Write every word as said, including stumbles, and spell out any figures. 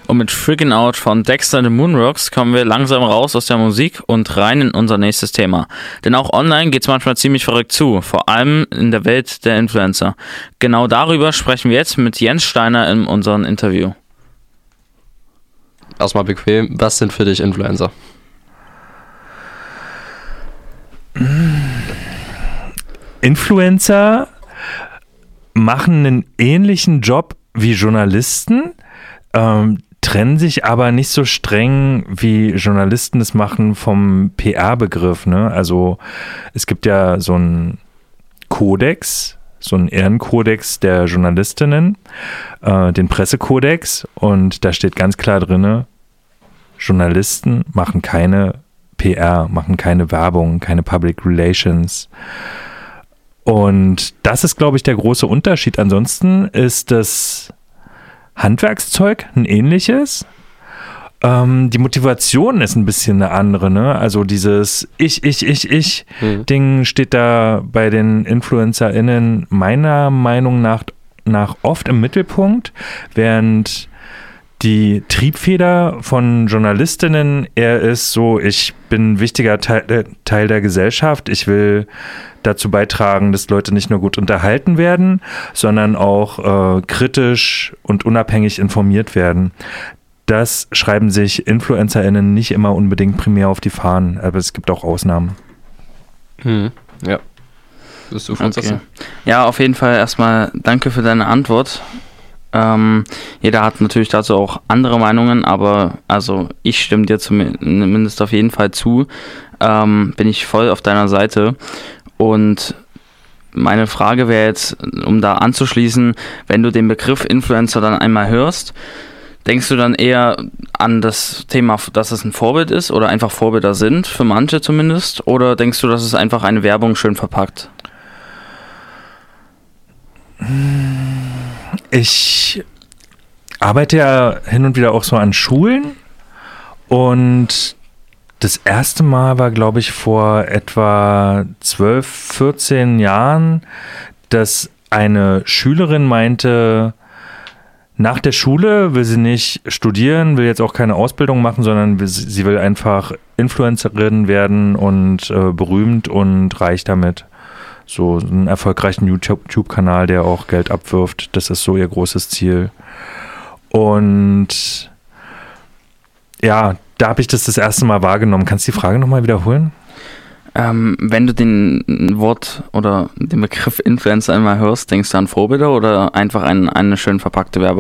Und mit Freaking Out von Dexter the Moonrocks kommen wir langsam raus aus der Musik und rein in unser nächstes Thema. Denn auch online geht es manchmal ziemlich verrückt zu, vor allem in der Welt der Influencer. Genau darüber sprechen wir jetzt mit Jens Steiner in unserem Interview. Erstmal bequem, was sind für dich Influencer? Influencer machen einen ähnlichen Job wie Journalisten, ähm, trennen sich aber nicht so streng, wie Journalisten es machen vom P R-Begriff. Ne? Also es gibt ja so einen Kodex, so einen Ehrenkodex der Journalistinnen, äh, den Pressekodex, und da steht ganz klar drin, Journalisten machen keine P R, machen keine Werbung, keine Public Relations. Und das ist, glaube ich, der große Unterschied. Ansonsten ist das Handwerkszeug ein ähnliches. Ähm, die Motivation ist ein bisschen eine andere, ne? Also dieses Ich, ich, ich, ich mhm. Ding steht da bei den InfluencerInnen meiner Meinung nach, nach oft im Mittelpunkt, während die Triebfeder von Journalistinnen eher ist so, ich bin ein wichtiger Teil, Teil der Gesellschaft, ich will dazu beitragen, dass Leute nicht nur gut unterhalten werden, sondern auch äh, kritisch und unabhängig informiert werden. Das schreiben sich InfluencerInnen nicht immer unbedingt primär auf die Fahnen, aber es gibt auch Ausnahmen. Hm, ja. Bist du okay. Ja, auf jeden Fall erstmal danke für deine Antwort. Ähm, jeder hat natürlich dazu auch andere Meinungen, aber also ich stimme dir zumindest auf jeden Fall zu. Ähm, bin ich voll auf deiner Seite. Und meine Frage wäre jetzt, um da anzuschließen, wenn du den Begriff Influencer dann einmal hörst, denkst du dann eher an das Thema, dass es ein Vorbild ist oder einfach Vorbilder sind, für manche zumindest, oder denkst du, dass es einfach eine Werbung schön verpackt? Ich arbeite ja hin und wieder auch so an Schulen, und das erste Mal war, glaube ich, vor etwa zwölf, vierzehn Jahren, dass eine Schülerin meinte, nach der Schule will sie nicht studieren, will jetzt auch keine Ausbildung machen, sondern sie will einfach Influencerin werden und äh, berühmt und reich damit. So einen erfolgreichen YouTube-Kanal, der auch Geld abwirft, das ist so ihr großes Ziel. Und ja, da habe ich das das erste Mal wahrgenommen. Kannst du die Frage nochmal wiederholen? Ähm, wenn du den Wort oder den Begriff Influencer einmal hörst, denkst du an Vorbilder oder einfach an eine schön verpackte Werbung?